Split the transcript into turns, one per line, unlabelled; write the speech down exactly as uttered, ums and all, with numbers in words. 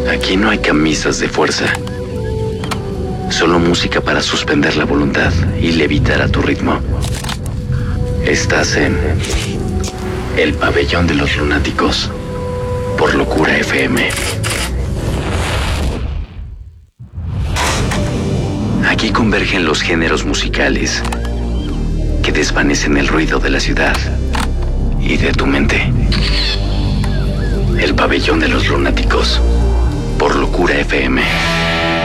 Aquí no hay camisas de fuerza. Solo música para suspender la voluntad y levitar a tu ritmo. Estás en El Pabellón de los Lunáticos por Locura F M. Aquí convergen los géneros musicales que desvanecen el ruido de la ciudad y de tu mente. El Pabellón de los Lunáticos por Locura F M.